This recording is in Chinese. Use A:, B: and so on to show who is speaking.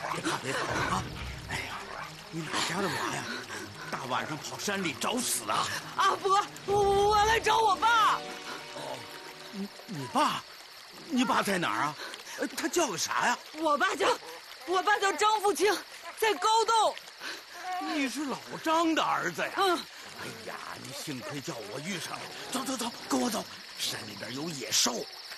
A: 别怕啊！哎呀，你哪家的娃呀？大晚上跑山里找死啊！
B: 阿伯，我来找我爸。
A: 哦，你爸？你爸在哪儿啊？他叫个啥呀？
B: 我爸叫张富清，在高洞。
A: 你是老张的儿子呀？
B: 嗯。
A: 哎呀，你幸亏叫我遇上了。走，跟我走。山里边有野兽，